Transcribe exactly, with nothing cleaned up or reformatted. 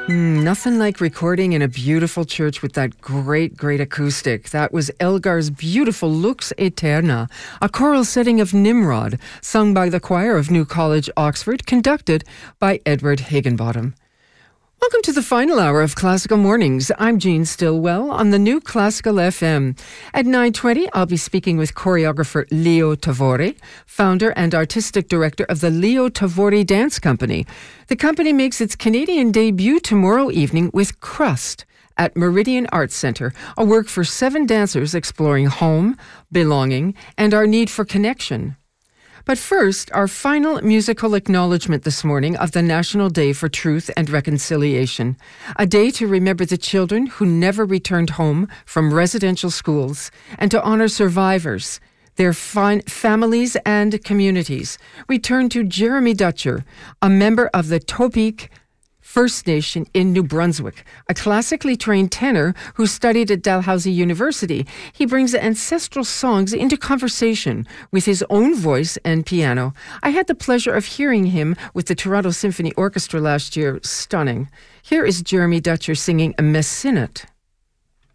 Mm, nothing like recording in a beautiful church with that great, great acoustic. That was Elgar's beautiful Lux Aeterna, a choral setting of Nimrod, sung by the choir of New College, Oxford, conducted by Edward Higginbottom. Welcome to the final hour of Classical Mornings. I'm Jean Stillwell on the New Classical F M. At nine twenty, I'll be speaking with choreographer Leo Tavori, founder and artistic director of the Leo Tavori Dance Company. The company makes its Canadian debut tomorrow evening with Crust at Meridian Arts Centre, a work for seven dancers exploring home, belonging, and our need for connection. But first, our final musical acknowledgement this morning of the National Day for Truth and Reconciliation, a day to remember the children who never returned home from residential schools and to honor survivors, their fin- families and communities. We turn to Jeremy Dutcher, a member of the Topeak First Nation in New Brunswick, a classically trained tenor who studied at Dalhousie University. He brings ancestral songs into conversation with his own voice and piano. I had the pleasure of hearing him with the Toronto Symphony Orchestra last year. Stunning. Here is Jeremy Dutcher singing a Messinnet.